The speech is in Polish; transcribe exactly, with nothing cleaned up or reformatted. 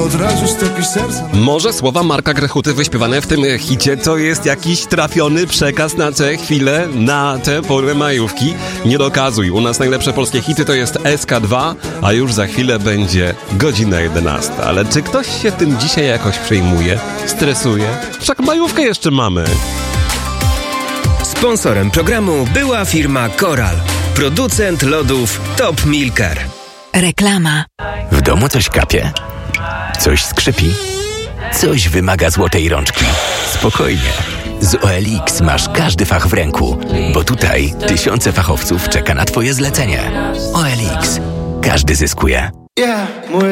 od razu stopisz serce. Może słowa Marka Grechuty wyśpiewane w tym hicie to jest jakiś trafiony przekaz na tę chwilę, na tę porę majówki. Nie dokazuj, u nas najlepsze polskie hity to jest S K dwa, a już za chwilę będzie godzina jedenasta. Ale czy ktoś się tym dzisiaj jakoś przejmuje, stresuje? Wszak majówkę jeszcze mamy. Sponsorem programu była firma Koral, producent lodów Top Milker. Reklama. W domu coś kapie? Coś skrzypi? Coś wymaga złotej rączki? Spokojnie. Z O L X masz każdy fach w ręku, bo tutaj tysiące fachowców czeka na Twoje zlecenie. O L X. Każdy zyskuje. Yeah, mój